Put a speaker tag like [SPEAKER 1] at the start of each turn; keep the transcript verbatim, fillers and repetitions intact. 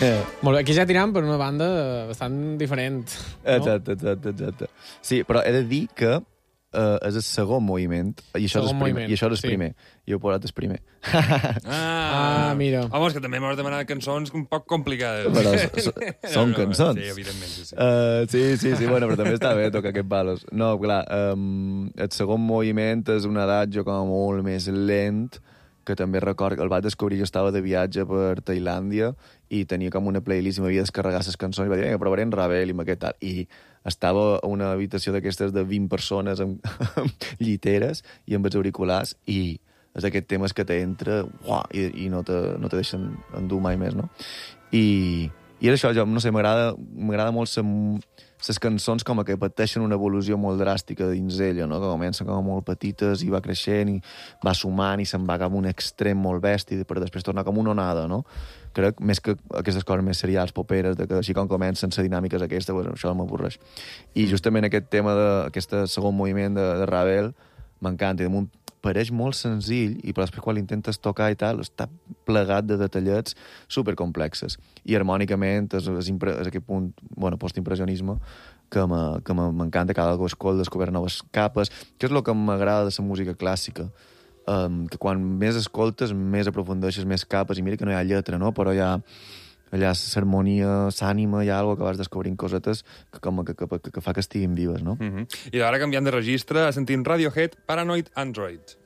[SPEAKER 1] Molt bé, aquí ja tirant per una banda bastant diferent. No?
[SPEAKER 2] Exacte, exacte, exacte. Sí, però he de dir que uh, és el segon moviment, i això,
[SPEAKER 1] Segon
[SPEAKER 2] és, el primer,
[SPEAKER 1] moviment,
[SPEAKER 2] i això és el
[SPEAKER 1] sí.
[SPEAKER 2] primer. Jo he posat el primer.
[SPEAKER 3] Ah,
[SPEAKER 1] Ah, mira.
[SPEAKER 3] Home, és que també m'has demanat cançons un poc complicades.
[SPEAKER 2] Però s- s- són
[SPEAKER 3] No, no,
[SPEAKER 2] cançons.
[SPEAKER 3] Sí, evidentment, sí, sí.
[SPEAKER 2] Uh, sí, sí, sí, bueno, però també està bé tocar aquests palos. No, clar, um, el segon moviment és un adagio com molt més lent, que també record, el vaig descobrir que estava de viatge per Tailàndia i tenia com una playlist i m'havia descarregat les cançons i va dir, vinga, provaré en Ravel i aquest tal. I estava a una habitació d'aquestes de vint persones amb, amb lliteres i amb els auriculars i és d'aquests temes que t'entra uah, i, i no, te, no te deixen endur mai més, no? I, i és això, jo, no sé, m'agrada m'agrada molt les cançons com que pateixen una evolució molt dràstica dins ella, no? Que comencen com molt petites i va creixent i va sumant i se'n va cap a un extrem molt bèstia per després tornar com una onada, no? Crec, més que aquestes coses més serials, poperes, de que així com comencen les dinàmiques aquestes, pues, això m'avorreix. I justament aquest tema, de, aquest segon moviment de, de Ravel, m'encanta, i damunt pareix molt senzill, i però després quan l'intentes tocar i tal, està plegat de detallets supercomplexes. I harmònicament és, és, impre, és aquest punt, bueno, postimpressionisme, que m'encanta, cada cop escolta, descobrir noves capes, que és el que m'agrada de la música clàssica, um, que quan més escoltes, més aprofundeixes, més capes, i mira que no hi ha lletra, no? Però hi ha allà l'harmonia, l'ànima, hi ha alguna que vas descobrint cosetes que, com, que, que, que, que fa que estiguin vives, no?
[SPEAKER 3] Mm -hmm. I ara, canviant de registre, sentim Radiohead, Paranoid Android.